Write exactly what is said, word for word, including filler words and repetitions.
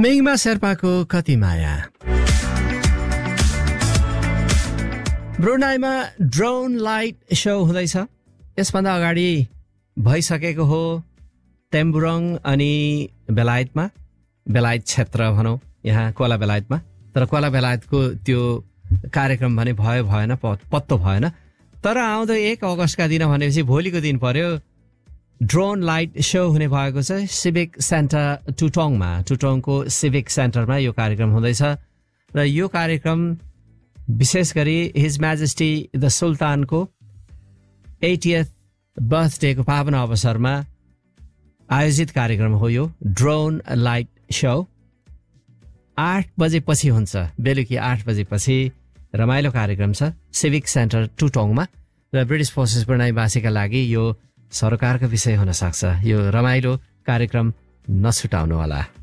मेङमा शेर्पाको कति माया। ब्रुनाईमा drone light so हुँदैछ। यसभन्दा अगाडि भइसकेको हो तेम्बुरङ अनि बेलायतमा, बेलायत क्षेत्र भनौँ यहाँ कोला बेलायतमा। तर कोला बेलायतको त्यो कार्यक्रम भने भयो भएन, पत्तो भएन। तर आउँदो एक अगस्तका दिन भनेपछि भोलिको दिन पर्यो ड्रोन लाइट सो हुने भएको छ सिभिक सेन्टर टुटोङमा। टुटोङको सिभिक सेन्टरमा यो कार्यक्रम हुँदैछ र यो कार्यक्रम विशेष गरी हिज म्याजेस्टी द सुल्तानको एटिएथ बर्थडेको पावन अवसरमा आयोजित कार्यक्रम हो यो ड्रोन लाइट सो। आठ बजेपछि हुन्छ, बेलुकी आठ बजेपछि रमाइलो कार्यक्रम छ सिभिक सेन्टर टुटोङमा। र ब्रिटिस फोर्सेस ब्रुनाईवासीका लागि यो सरोकारको विषय हुन सक्छ। यो रमाइलो कार्यक्रम नछुटाउनु होला।